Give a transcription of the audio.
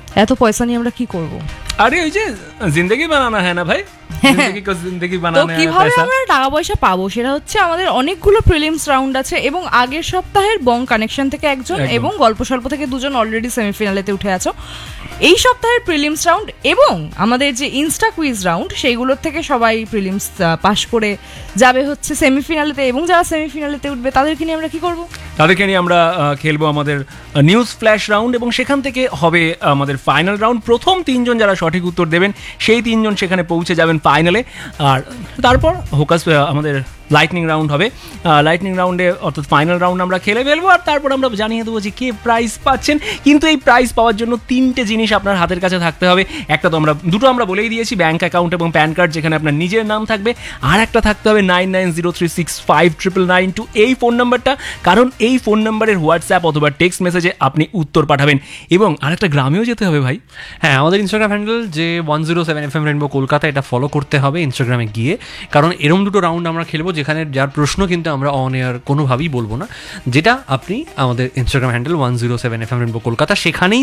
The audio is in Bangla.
এত পয়সা নিয়ে আমরা কি করব? আরে ওই যে জিন্দেগি বানানা হ্যাঁ না ভাই, জিন্দেগি তো বানানা হ্যাঁ কিভাবে পয়সা। আমরা টাকা পয়সা পাবো সেটা হচ্ছে আমাদের অনেকগুলো প্রিলিমস রাউন্ড আছে, এবং আগের সপ্তাহের বং কানেকশন থেকে একজন একদম। এবং গল্প স্বল্প থেকে দুজন অলরেডি সেমিফিনালেতে উঠে আছো। এই সপ্তাহের প্রিলিমস রাউন্ড এবং আমাদের যে ইনস্টা কুইজ রাউন্ড সেইগুলোর থেকে সবাই প্রিলিমস পাস করে যাবে হচ্ছে সেমিফিনালেতে, এবং যারা সেমিফিনালেতে উঠবে তাদেরকে নিয়ে আমরা কি করব? তাদেরকে নিয়ে আমরা খেলবো আমাদের নিউজ ফ্ল্যাশ রাউন্ড, এবং সেখান থেকে হবে আমাদের ফাইনাল রাউন্ড। প্রথম 3 জন যারা সঠিক উত্তর দেবেন সেই 3 জন সেখানে পৌঁছে যাবেন ফাইনালে, আর তারপর হোকাস আমাদের লাইটনিং রাউন্ড হবে। লাইটনিং রাউন্ডে অর্থাৎ ফাইনাল রাউন্ড আমরা খেলে ফেলবো, আর তারপর আমরা জানিয়ে দেবো যে কে প্রাইজ পাচ্ছেন। কিন্তু এই প্রাইজ পাওয়ার জন্য 3টে জিনিস আপনার হাতের কাছে থাকতে হবে। একটা তো দুটো আমরা বলেই দিয়েছি, ব্যাঙ্ক অ্যাকাউন্ট এবং প্যান কার্ড যেখানে আপনার নিজের নাম থাকবে, আর একটা থাকতে হবে 9903659992 এই ফোন নাম্বারটা, কারণ এই ফোন নাম্বারের হোয়াটসঅ্যাপ অথবা টেক্সট মেসেজে আপনি উত্তর পাঠাবেন। এবং আরেকটা গ্রামেও যেতে হবে ভাই। হ্যাঁ, আমাদের ইনস্টাগ্রাম হ্যান্ডেল যে 107 FM রেনবো কলকাতা, এটা ফলো করতে হবে ইনস্টাগ্রামে গিয়ে, কারণ এরকম দুটো রাউন্ড আমরা খেলবো যেখানে যার প্রশ্ন কিন্তু আমরা অন এয়ার কোনোভাবেই বলবো না, যেটা আপনি আমাদের Instagram handle 107 FM rainbow Kolkata সেখানেই